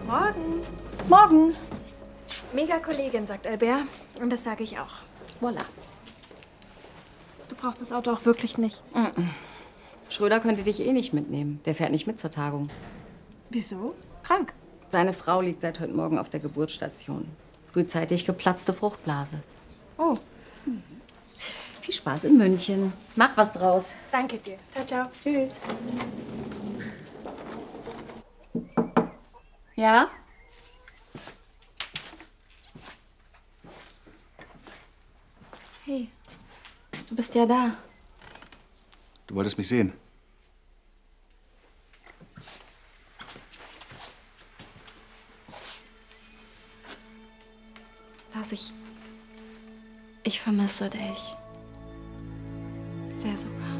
Morgen. Morgen. Mega Kollegin, sagt Albert. Und das sage ich auch. Voila. Du brauchst das Auto auch wirklich nicht. Schröder könnte dich eh nicht mitnehmen. Der fährt nicht mit zur Tagung. Wieso? Krank. Seine Frau liegt seit heute Morgen auf der Geburtsstation. Frühzeitig geplatzte Fruchtblase. Oh, Viel Spaß in München. Mach was draus. danke dir. Ciao, ciao. Tschüss. Ja? Hey, du bist ja da. Du wolltest mich sehen. Lars, ich vermisse dich. Sehr sogar.